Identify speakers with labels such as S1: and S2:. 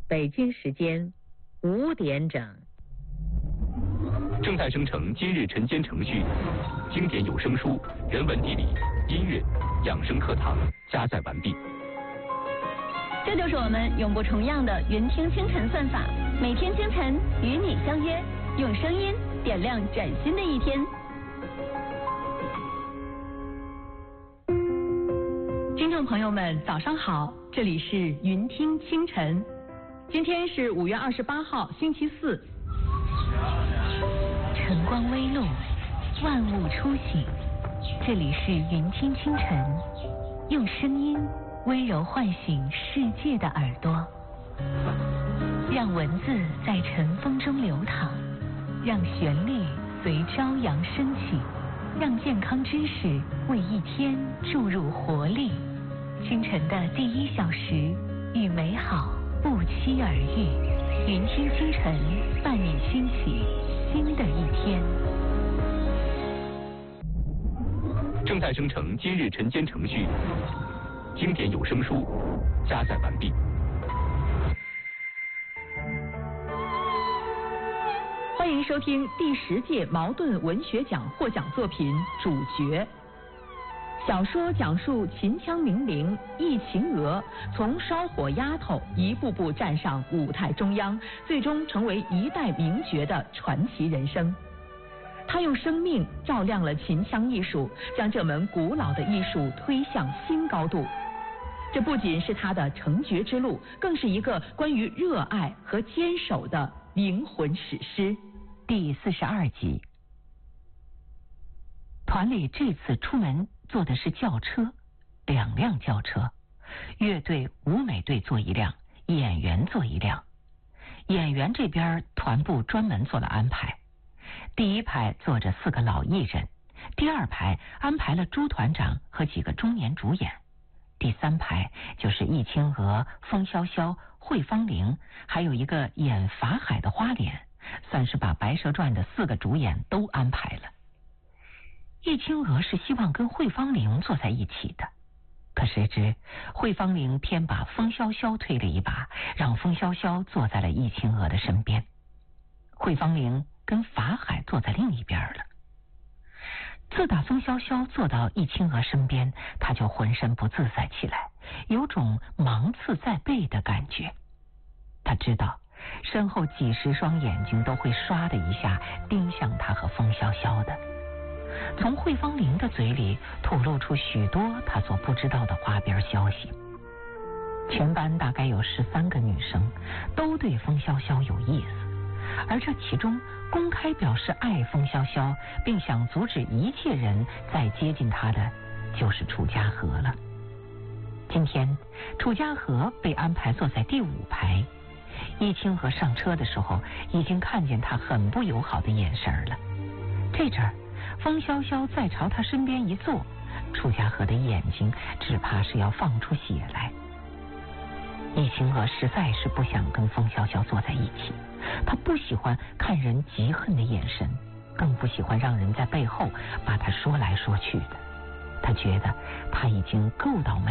S1: 北京时间5点整。
S2: 正在生成今日晨间程序，经典有声书、人文地理、音乐、养生课堂加载完毕。
S3: 这就是我们永不重样的云听清晨算法，每天清晨与你相约，用声音点亮崭新的一天。听众朋友们，早上好，这里是云听清晨，今天是5月28号，星期四。
S4: 晨光微露，万物初醒，这里是云听清晨，用声音温柔唤醒世界的耳朵，让文字在晨风中流淌，让旋律随朝阳升起，让健康知识为一天注入活力。清晨的第1小时，与美好不期而遇。云听清晨，伴你兴起新的一天。
S2: 正在生成今日晨间程序，经典有声书加载完毕。
S3: 欢迎收听第10届茅盾文学奖获奖作品《主角》。小说讲述秦腔名伶易秦娥从烧火丫头一步步站上舞台中央，最终成为一代名角的传奇人生。她用生命照亮了秦腔艺术，将这门古老的艺术推向新高度。这不仅是她的成角之路，更是一个关于热爱和坚守的灵魂史诗。
S4: 第42集。团里这次出门坐的是轿车，2辆轿车，乐队、舞美队坐1辆，演员坐1辆。演员这边团部专门做了安排，第1排坐着4个老艺人，第2排安排了朱团长和几个中年主演，第3排就是易清娥、风萧萧、惠芳玲，还有一个演法海的花脸，算是把《白蛇传》的4个主演都安排了。易清娥是希望跟惠芳玲坐在一起的，可谁知惠芳玲偏把风萧萧推了一把，让风萧萧坐在了易清娥的身边，惠芳玲跟法海坐在另一边了。自打风萧萧坐到易清娥身边，他就浑身不自在起来，有种芒刺在背的感觉。他知道身后几10双眼睛都会唰的一下盯向他和风萧萧的。从惠芳玲的嘴里吐露出许多他所不知道的花边消息。全班大概有13个女生都对风萧萧有意思，而这其中公开表示爱风萧萧并想阻止一切人再接近她的就是楚家河了。今天楚家河被安排坐在第5排，易清娥上车的时候已经看见他很不友好的眼神了。这阵儿风萧萧再朝他身边一坐，楚家河的眼睛只怕是要放出血来。易清娥实在是不想跟风萧萧坐在一起，他不喜欢看人嫉恨的眼神，更不喜欢让人在背后把他说来说去的。他觉得他已经够倒霉